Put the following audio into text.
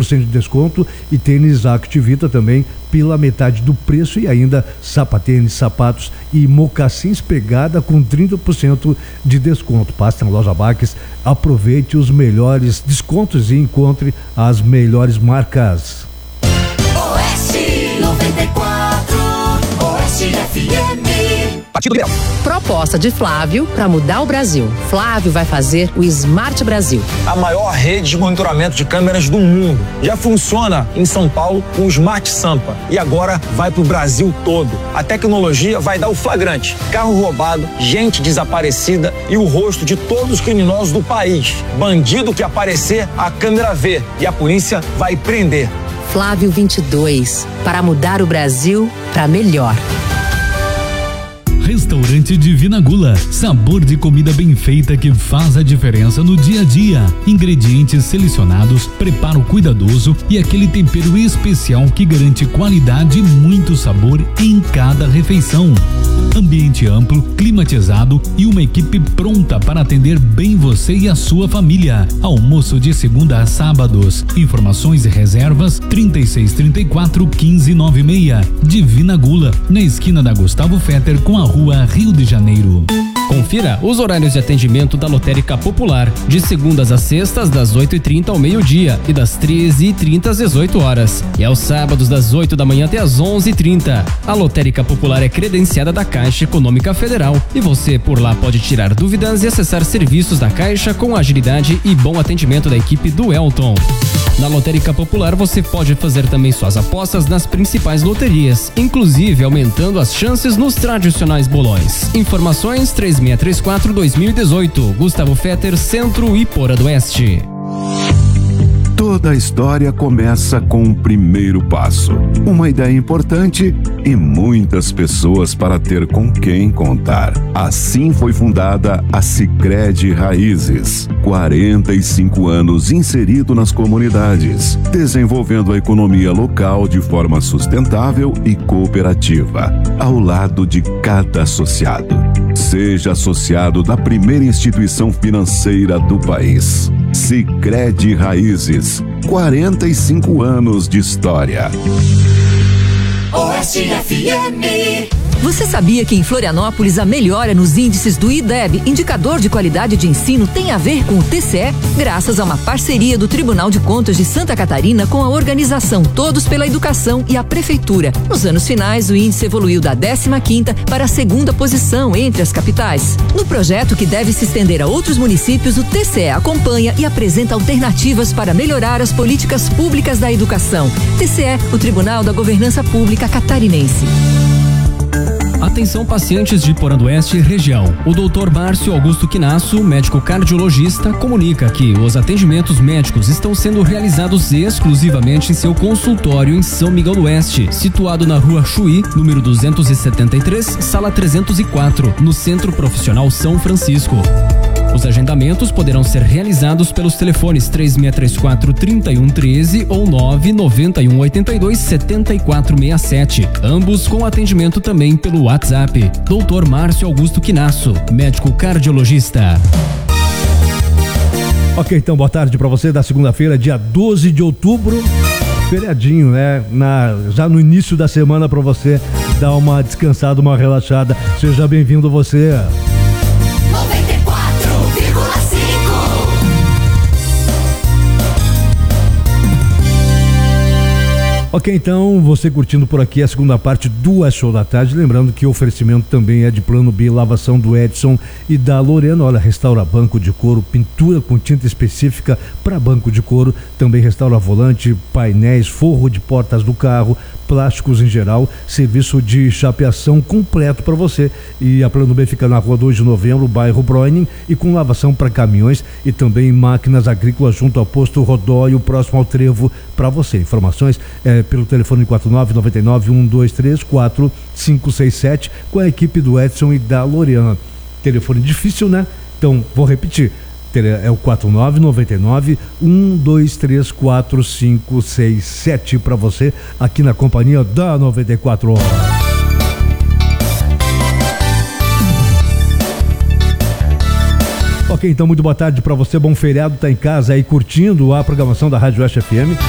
30% de desconto e tênis Activita também pela metade do preço e ainda sapatênis, sapatos e mocassins pegada com 30% de desconto. Passe na loja Baques, aproveite os melhores descontos e encontre as melhores marcas. Oeste 94, Oeste FM. Partido Liberal. Proposta de Flávio para mudar o Brasil. Flávio vai fazer o Smart Brasil. A maior rede de monitoramento de câmeras do mundo. Já funciona em São Paulo com o Smart Sampa e agora vai pro Brasil todo. A tecnologia vai dar o flagrante. Carro roubado, gente desaparecida e o rosto de todos os criminosos do país. Bandido que aparecer, a câmera vê e a polícia vai prender. Flávio 22, para mudar o Brasil para melhor. Restaurante Divina Gula, sabor de comida bem feita que faz a diferença no dia a dia. Ingredientes selecionados, preparo cuidadoso e aquele tempero especial que garante qualidade e muito sabor em cada refeição. Ambiente amplo, climatizado e uma equipe pronta para atender bem você e a sua família. Almoço de segunda a sábados. Informações e reservas 3634-1596. Divina Gula, na esquina da Gustavo Fetter com a Rua Rio de Janeiro. Confira os horários de atendimento da Lotérica Popular, de segundas a sextas, das 8h30 ao meio-dia e das 13h30 às 18 horas. E aos sábados, das 8 da manhã até às 11h30. A Lotérica Popular é credenciada da Caixa Econômica Federal e você por lá pode tirar dúvidas e acessar serviços da Caixa com agilidade e bom atendimento da equipe do Elton. Na Lotérica Popular você pode fazer também suas apostas nas principais loterias, inclusive aumentando as chances nos tradicionais bolões. Informações 3634-2018, Gustavo Fetter, Centro e Porã do Oeste. Toda a história começa com o primeiro passo, uma ideia importante e muitas pessoas para ter com quem contar. Assim foi fundada a Sicredi Raízes. 45 anos inserido nas comunidades, desenvolvendo a economia local de forma sustentável e cooperativa, ao lado de cada associado. Seja associado da primeira instituição financeira do país. Sicredi Raízes, 45 anos de história. Oeste FM. Você sabia que em Florianópolis a melhora nos índices do IDEB, indicador de qualidade de ensino, tem a ver com o TCE? Graças a uma parceria do Tribunal de Contas de Santa Catarina com a organização Todos pela Educação e a Prefeitura. Nos anos finais, o índice evoluiu da 15ª para a 2ª posição entre as capitais. No projeto, que deve se estender a outros municípios, o TCE acompanha e apresenta alternativas para melhorar as políticas públicas da educação. TCE, o Tribunal da Governança Pública Catarinense. Atenção pacientes de Porã do Oeste e região. O Dr. Márcio Augusto Quinasso, médico cardiologista, comunica que os atendimentos médicos estão sendo realizados exclusivamente em seu consultório em São Miguel do Oeste, situado na Rua Chuí, número 273, sala 304, no Centro Profissional São Francisco. Os agendamentos poderão ser realizados pelos telefones 3634-3113 ou 99182-7467, ambos com atendimento também pelo WhatsApp. Dr. Márcio Augusto Quinasso, médico cardiologista. Ok, então boa tarde para você da segunda-feira, dia 12 de outubro. Feriadinho, né? Já no início da semana para você dar uma descansada, uma relaxada. Seja bem-vindo você. Ok, então, você curtindo por aqui a segunda parte do Show da Tarde, lembrando que o oferecimento também é de Plano B, lavação do Edson e da Lorena. Olha, restaura banco de couro, pintura com tinta específica para banco de couro, também restaura volante, painéis, forro de portas do carro, plásticos em geral, serviço de chapeação completo para você. E a Plano B fica na Rua 2 de Novembro, bairro Broening, e com lavação para caminhões e também máquinas agrícolas junto ao posto Rodóio, próximo ao Trevo, para você. Informações pelo telefone 4999-123-4567 com a equipe do Edson e da Loriana. Telefone difícil, né? Então, vou repetir. É o 4999-123-4567 para você aqui na companhia da 94 Horas. Ok, então muito boa tarde para você, bom feriado, tá em casa aí curtindo a programação da Rádio Oeste FM.